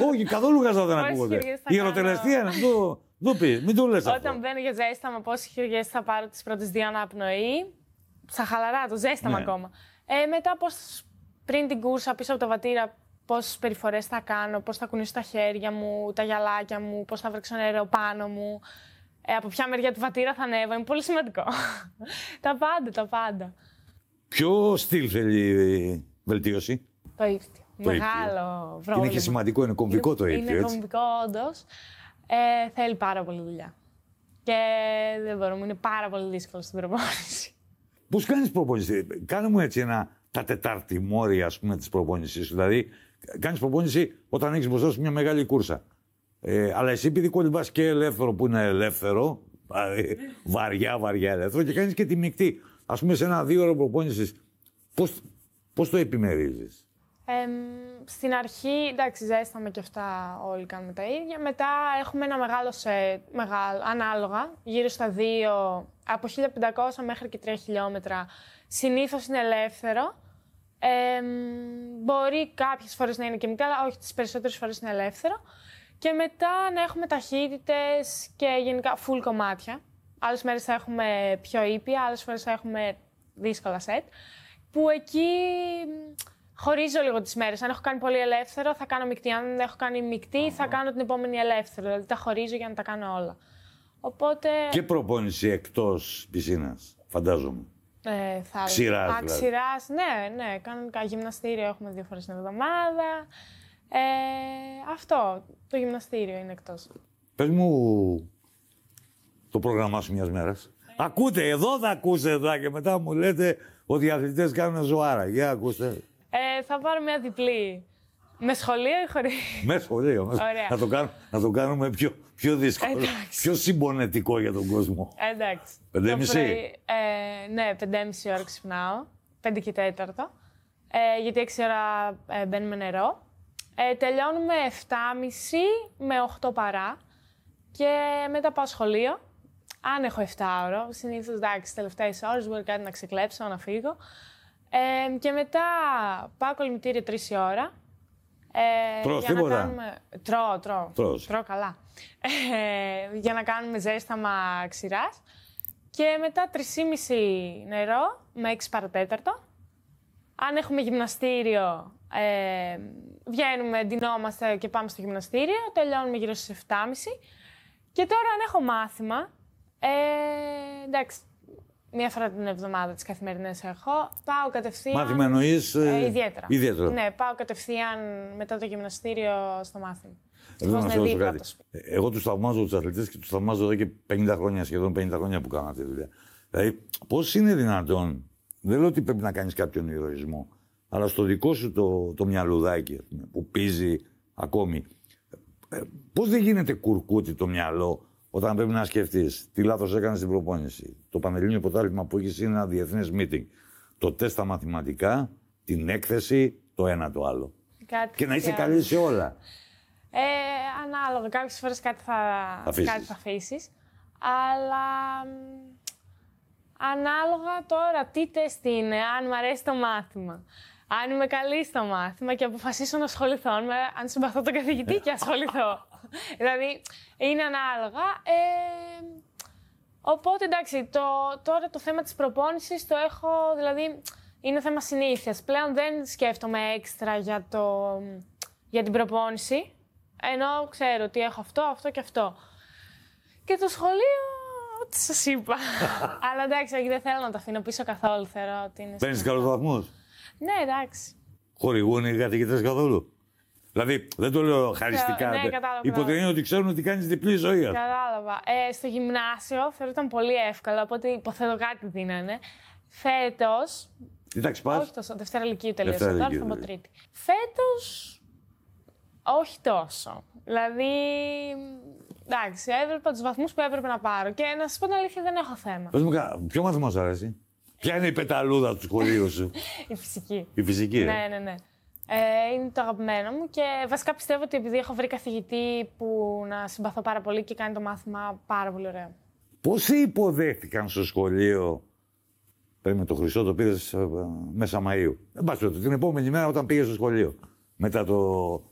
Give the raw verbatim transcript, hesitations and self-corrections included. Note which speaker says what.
Speaker 1: Όχι, καθόλου γάζα δεν ακούγονται. Η ερωτελεστία είναι αυτό. Δου πει, μην το λες αυτό.
Speaker 2: Όταν μπαίνω για ζέσταμα, πόσες χειρουργίες θα πάρω τις πρώτες δύο αναπνοή. Στα χαλαρά, το ζέσταμα ναι. ακόμα. Ε, μετά, πώς πριν την κούρσα πίσω από το βατήρα, πόσες περιφορές θα κάνω, πώς θα κουνήσω τα χέρια μου, τα γυαλάκια μου, πώς θα βρέξω νερό πάνω μου, ε, από ποια μεριά του βατήρα θα ανέβω. Είναι πολύ σημαντικό. Τα πάντα, τα πάντα.
Speaker 1: Ποιο στυλ θέλει βελτίωση?
Speaker 2: Το ύφτιο. Μεγάλο πρόβλημα.
Speaker 1: Είναι και σημαντικό, είναι κομβικό είναι, το ύφτιο.
Speaker 2: Είναι κομβικό, όντως. Ε, θέλει πάρα πολύ δουλειά. Και δεν μπορούμε, είναι πάρα πολύ δύσκολο στην προπόνηση.
Speaker 1: Πώς κάνεις προπόνηση? Κάνε μου έτσι ένα τα τετάρτη μόρια, ας πούμε, της προπόνησης. Δηλαδή, κάνεις προπόνηση όταν έχεις μπροστά σου μια μεγάλη κούρσα. Ε, αλλά εσύ επειδή κολυμπάς και ελεύθερο που είναι ελεύθερο, δηλαδή βαριά, βαριά ελεύθερο, και κάνεις και τη μεικτή. Ας πούμε, σε ένα δύο ώρο προπόνησης, πώς, πώς το επιμερίζεις?
Speaker 2: Ε, στην αρχή, εντάξει, ζέσταμε και αυτά, όλοι κάνουμε τα ίδια. Μετά έχουμε ένα μεγάλο σετ, μεγάλο, ανάλογα, γύρω στα δύο, από χίλια πεντακόσια μέχρι και τρία χιλιόμετρα. Συνήθως είναι ελεύθερο. Ε, μπορεί κάποιες φορές να είναι και μικρά, αλλά όχι, τις περισσότερες φορές είναι ελεύθερο. Και μετά να έχουμε ταχύτητες και γενικά full κομμάτια. Άλλες μέρες θα έχουμε πιο ήπια, άλλες φορές θα έχουμε δύσκολα σετ. Που εκεί χωρίζω λίγο τις μέρες. Αν έχω κάνει πολύ ελεύθερο, θα κάνω μεικτή. Αν δεν έχω κάνει μεικτή, uh-huh. θα κάνω την επόμενη ελεύθερο. Δηλαδή τα χωρίζω για να τα κάνω όλα. Οπότε... Και
Speaker 1: προπόνηση εκτός πισίνας, φαντάζομαι.
Speaker 2: Ε, θα...
Speaker 1: Ξηράς,
Speaker 2: Α,
Speaker 1: δηλαδή.
Speaker 2: Ξηράς, ναι, ναι. Κανονικά γυμναστήριο έχουμε δύο φορές την εβδομάδα. Ε, αυτό, το γυμναστήριο είναι εκτός.
Speaker 1: Πες μου το πρόγραμμά σου μιας μέρας. Ακούτε, εδώ θα ακούσετε εδώ και μετά μου λέτε ότι οι αθλητές κάνουν ζωάρα. Για ακούστε.
Speaker 2: Ε, θα πάρω μια διπλή. Με σχολείο ή χωρίς?
Speaker 1: Με σχολείο.
Speaker 2: Ωραία.
Speaker 1: Να το, κάνουμε, να το κάνουμε πιο, πιο δύσκολο. Εντάξει. Πιο συμπονετικό για τον κόσμο.
Speaker 2: Εντάξει.
Speaker 1: Πέντε μισή.
Speaker 2: Ε, ναι, πεντέμιση ώρα ξυπνάω. Πέντε και τέταρτο. Ε, γιατί έξι ώρα ε, μπαίνουμε νερό. Ε, τελειώνουμε εφτά και μισή με οκτώ παρά. Και μετά πάω σχολείο. Αν έχω εφτά ώρα, συνήθως εντάξει, τελευταίες ώρες μπορεί κάτι να ξεκλέψω, να φύγω. Ε, και μετά πάω κολυμβητήριο τρεις η ώρα. Ε,
Speaker 1: Τρως τίποτα?
Speaker 2: Κάνουμε... Τρώω, τρώω.
Speaker 1: Τρως.
Speaker 2: Τρώω καλά. Ε, για να κάνουμε ζέσταμα ξηράς. Και μετά τρεις και μισή νερό με έξι παρατέταρτο. Αν έχουμε γυμναστήριο, ε, βγαίνουμε, ντυνόμαστε και πάμε στο γυμναστήριο. Τελειώνουμε γύρω στις εφτά και μισή. Και τώρα αν έχω μάθημα, ε, εντάξει, μία φορά την εβδομάδα τις καθημερινές έχω, πάω κατευθείαν...
Speaker 1: Μάθημα εννοείς... Ε,
Speaker 2: ε, ιδιαίτερα.
Speaker 1: ιδιαίτερα.
Speaker 2: Ναι, πάω κατευθείαν μετά το γυμναστήριο στο μάθημα.
Speaker 1: Εδώ να σου κάτι. Εγώ τους θαυμάζω τους αθλητές και τους θαυμάζω εδώ και πενήντα χρόνια, σχεδόν πενήντα χρόνια που κάνω αυτή τη δουλειά. Δηλαδή, πώς είναι δυνατόν, δεν λέω ότι πρέπει να κάνεις κάποιον ηρωισμό, αλλά στο δικό σου το, το μυαλουδάκι που πίζει ακόμη, ε, πώς δεν γίνεται κουρκούτι το μυαλό όταν πρέπει να σκεφτείς τι λάθος έκανες στην προπόνηση. Το Πανελλήνιο Πρωτάθλημα που έχεις είναι ένα διεθνές meeting. Το τεστ στα μαθηματικά, την έκθεση, το ένα το άλλο.
Speaker 2: Κάτι
Speaker 1: και να είσαι καλή σε όλα.
Speaker 2: Ε, ανάλογα. Κάποιες φορές κάτι θα,
Speaker 1: αφήσεις.
Speaker 2: κάτι θα αφήσεις. Αλλά ανάλογα τώρα τι τεστ είναι, αν μου αρέσει το μάθημα. Αν είμαι καλή στο μάθημα και αποφασίσω να ασχοληθώ, αν συμπαθώ τον καθηγητή και ασχοληθώ. Δηλαδή, είναι ανάλογα. Ε, οπότε, εντάξει, το, τώρα το θέμα της προπόνησης το έχω, δηλαδή, είναι θέμα συνήθειας. Πλέον δεν σκέφτομαι έξτρα για, το, για την προπόνηση, ενώ ξέρω ότι έχω αυτό, αυτό και αυτό. Και το σχολείο, ό,τι σας είπα. Αλλά εντάξει, δεν θέλω να το αφήνω πίσω καθόλου, θεωρώ ότι είναι...
Speaker 1: Παίρνεις καλούς βαθμούς?
Speaker 2: Ναι, εντάξει.
Speaker 1: Χορηγούν οι καθηγητές καθόλου? Δηλαδή, δεν το λέω χαριστικά.
Speaker 2: Ναι, κατάλαβα.
Speaker 1: Υπό την έννοια ότι ξέρουν ότι κάνεις διπλή ζωή.
Speaker 2: Κατάλαβα. Ε, στο γυμνάσιο θεωρώ ήταν πολύ εύκολο, οπότε υποθέτω κάτι δίνανε. Φέτος.
Speaker 1: Τι τάξη πας?
Speaker 2: Όχι τόσο. Δευτέρα Λυκείου τελείωσα. Τώρα θα πω Τρίτη. Φέτος. Όχι τόσο. Δηλαδή. Εντάξει, έβλεπα τους βαθμούς που έπρεπε να πάρω. Και να σας πω την αλήθεια, δεν έχω θέμα.
Speaker 1: Πες μου, ποιο μάθημα σου αρέσει? Ποια είναι η πεταλούδα του σχολείου σου?
Speaker 2: Η φυσική.
Speaker 1: Η φυσική, ε?
Speaker 2: Ναι, ναι, ναι. Ε, είναι το αγαπημένο μου και βασικά πιστεύω ότι επειδή έχω βρει καθηγητή που να συμπαθώ πάρα πολύ και κάνει το μάθημα πάρα πολύ ωραίο.
Speaker 1: Πόσοι υποδέχτηκαν στο σχολείο? Πρέπει με το χρυσό το πήρες μέσα Μαΐου. Δεν πας την επόμενη μέρα όταν πήγες στο σχολείο. Μετά το,